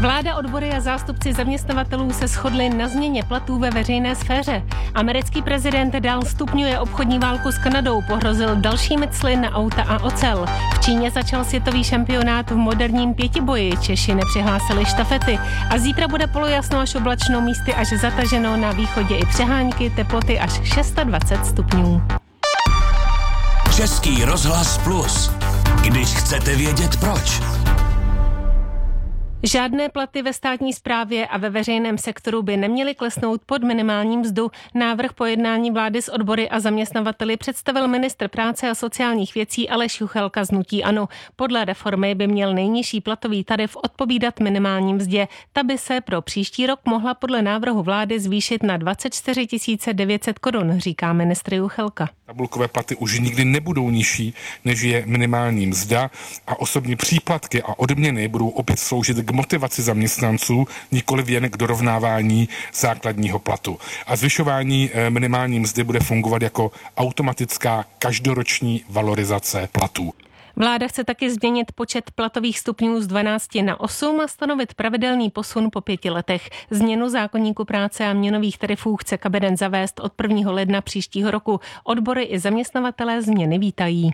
Vláda, odbory a zástupci zaměstnavatelů se shodli na změně platů ve veřejné sféře. Americký prezident dál stupňuje obchodní válku s Kanadou, pohrozil dalšími cly na auta a ocel. V Číně začal světový šampionát v moderním pětiboji, Češi nepřihlásili štafety a zítra bude polojasno až oblačno, místy až zataženo, na východě i přehánky, teploty až 26 stupňů. Český rozhlas Plus. Když chcete vědět proč. Žádné platy ve státní správě a ve veřejném sektoru by neměly klesnout pod minimální mzdu. Návrh po jednání vlády s odbory a zaměstnavateli představil ministr práce a sociálních věcí Aleš Juchelka z hnutí ANO. Podle reformy by měl nejnižší platový tarif odpovídat minimální mzdě. Ta by se pro příští rok mohla podle návrhu vlády zvýšit na 24 900 korun, říká ministr Juchelka. Tabulkové platy už nikdy nebudou nižší, než je minimální mzda a osobní příplatky a odměny budou opět sloužit k motivaci zaměstnanců, nikoliv jen k dorovnávání základního platu. A zvyšování minimální mzdy bude fungovat jako automatická každoroční valorizace platů. Vláda chce taky změnit počet platových stupňů z 12 na 8 a stanovit pravidelný posun po 5 letech. Změnu zákoníku práce a měnových tarifů chce kabinet zavést od 1. ledna příštího roku. Odbory i zaměstnavatelé změny vítají.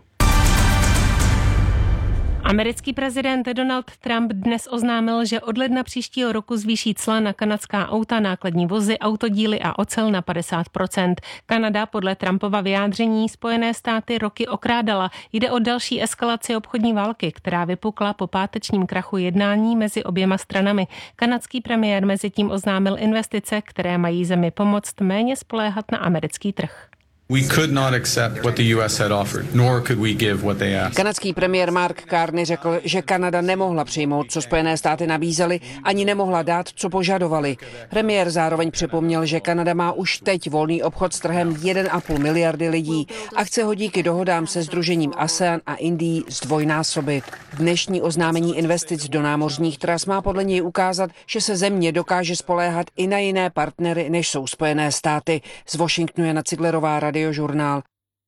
Americký prezident Donald Trump dnes oznámil, že od ledna příštího roku zvýší cla na kanadská auta, nákladní vozy, autodíly a ocel na 50%. Kanada podle Trumpova vyjádření Spojené státy roky okrádala. Jde o další eskalaci obchodní války, která vypukla po pátečním krachu jednání mezi oběma stranami. Kanadský premiér mezitím oznámil investice, které mají zemi pomoct méně spoléhat na americký trh. We could not accept what the US had offered, nor could we give what they asked. Kanadský premiér Mark Carney řekl, že Kanada nemohla přijmout, co Spojené státy nabízely, ani nemohla dát, co požadovali. Premiér zároveň připomněl, že Kanada má už teď volný obchod s trhem 1,5 miliardy lidí a chce ho díky dohodám se sdružením ASEAN a Indií zdvojnásobit. Dnešní oznámení investic do námořních tras má podle něj ukázat, že se země dokáže spoléhat i na jiné partnery, než jsou Spojené státy. Z Washingtonu Jana Ciglerová, Radiožurnál.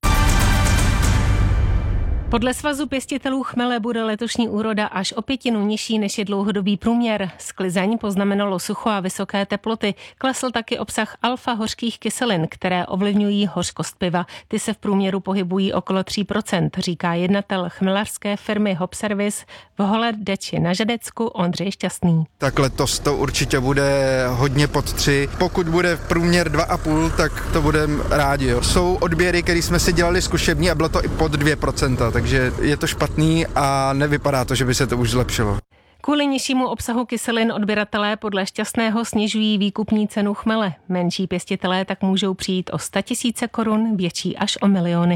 Podle Svazu pěstitelů chmele bude letošní úroda až o 1/5 nižší, než je dlouhodobý průměr. Sklizeň poznamenalo sucho a vysoké teploty. Klesl taky obsah alfa-hořkých kyselin, které ovlivňují hořkost piva. Ty se v průměru pohybují okolo 3%, říká jednatel chmelařské firmy Hop Service v Holedeči na Žadecku Ondřej Šťastný. Tak letos to určitě bude hodně pod 3. Pokud bude v průměr 2,5, tak to budeme rádi. Jo. Jsou odběry, které jsme si dělali zkušební a bylo to i pod 2%. Takže je to špatný a nevypadá to, že by se to už zlepšilo. Kvůli nižšímu obsahu kyselin odběratelé podle Šťastného snižují výkupní cenu chmele. Menší pěstitelé tak můžou přijít o 100 000 korun, větší až o miliony.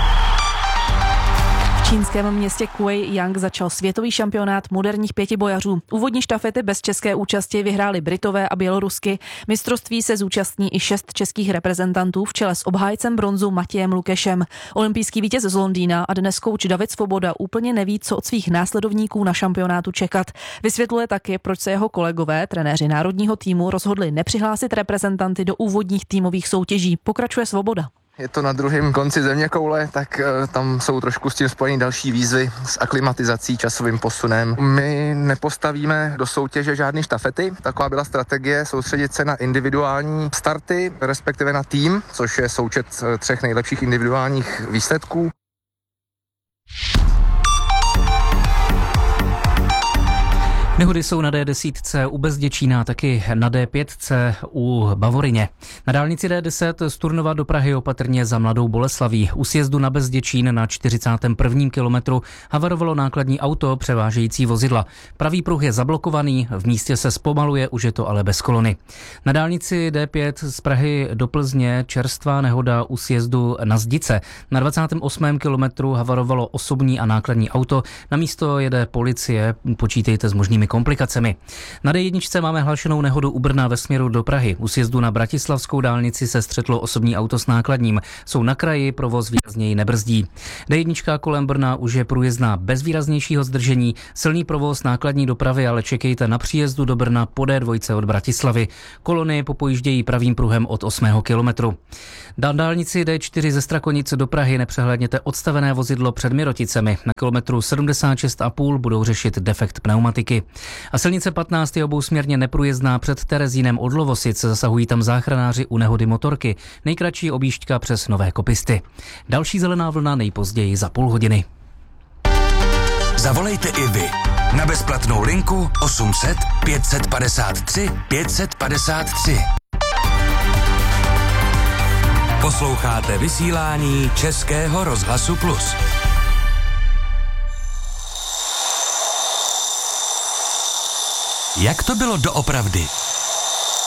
V čínském městě Kuejang začal světový šampionát moderních pětibojařů. Úvodní štafety bez české účasti vyhráli Britové a Bělorusky. Mistrovství se zúčastní i 6 českých reprezentantů v čele s obhájcem bronzu Matějem Lukešem. Olympijský vítěz z Londýna a dnes kouč David Svoboda úplně neví, co od svých následovníků na šampionátu čekat. Vysvětluje taky, proč se jeho kolegové, trenéři národního týmu, rozhodli nepřihlásit reprezentanty do úvodních týmových soutěží. Pokračuje Svoboda. Je to na druhém konci zeměkoule, tak tam jsou trošku s tím spojený další výzvy s aklimatizací, časovým posunem. My nepostavíme do soutěže žádný štafety, taková byla strategie soustředit se na individuální starty, respektive na tým, což je součet 3 nejlepších individuálních výsledků. Nehody jsou na D10 u Bezděčína, taky na D5 u Bavoryně. Na dálnici D10 z Turnova do Prahy opatrně za Mladou Boleslaví. U sjezdu na Bezděčín na 41. kilometru havarovalo nákladní auto převážející vozidla. Pravý pruh je zablokovaný, v místě se zpomaluje, už je to ale bez kolony. Na dálnici D5 z Prahy do Plzně čerstvá nehoda u sjezdu na Zdice. Na 28. kilometru havarovalo osobní a nákladní auto. Na místo jede policie, počítejte s možnými komplikacemi. Na D1 máme hlášenou nehodu u Brna ve směru do Prahy. U sjezdu na Bratislavskou dálnici se střetlo osobní auto s nákladním. Jsou na kraji, provoz výrazněji nebrzdí. D1 kolem Brna už je průjezdná bez výraznějšího zdržení. Silný provoz nákladní dopravy, ale čekejte na příjezdu do Brna po D2 od Bratislavy. Kolony popojíždějí pravým pruhem od 8. kilometru. Na dálnici D4 ze Strakonic do Prahy nepřehlédněte odstavené vozidlo před Miroticemi. Na kilometru 76,5 budou řešit defekt pneumatiky. A silnice 15 je obousměrně neprůjezdná před Terezínem od Lovosic, zasahují tam záchranáři u nehody motorky. Nejkratší objížďka přes Nové Kopisty. Další zelená vlna nejpozději za půl hodiny. Zavolejte i vy na bezplatnou linku 800 553 553. Posloucháte vysílání Českého rozhlasu Plus. Jak to bylo doopravdy?